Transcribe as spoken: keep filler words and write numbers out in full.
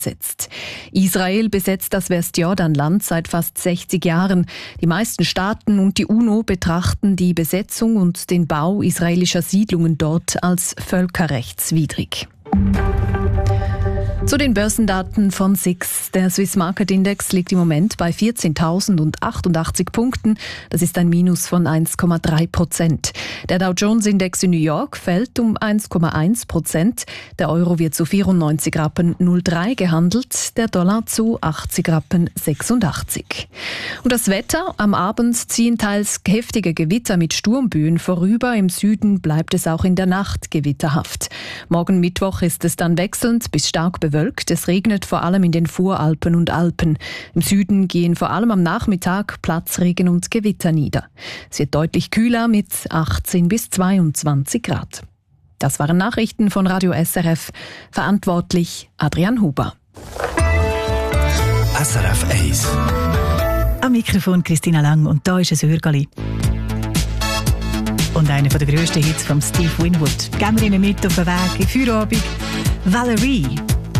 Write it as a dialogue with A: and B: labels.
A: setzt. Israel besetzt das Westjordanland seit fast sechzig Jahren. Die meisten Staaten und die UNO betrachten die Besetzung und den Bau israelischer Siedlungen dort als völkerrechtswidrig. Zu den Börsendaten von S I X. Der Swiss Market Index liegt im Moment bei vierzehntausendachtzig Punkten. Das ist ein Minus von eins Komma drei Prozent. Der Dow Jones Index in New York fällt um eins Komma eins Prozent. Der Euro wird zu vierundneunzig Rappen null drei gehandelt, der Dollar zu achtzig Rappen sechsundachtzig. Und das Wetter: Am Abend ziehen teils heftige Gewitter mit Sturmböen vorüber. Im Süden bleibt es auch in der Nacht gewitterhaft. Morgen Mittwoch ist es dann wechselnd bis stark bewölkt. Es regnet vor allem in den Voralpen und Alpen. Im Süden gehen vor allem am Nachmittag Platzregen und Gewitter nieder. Es wird deutlich kühler mit achtzehn bis zweiundzwanzig Grad. Das waren Nachrichten von Radio S R F. Verantwortlich Adrian Huber.
B: S R F eins.
C: Am Mikrofon Christina Lang und da ist ein Hörgali. Und einer der grössten Hits von Steve Winwood. Gehen wir Ihnen mit auf den Weg in Feierabend. Valerie.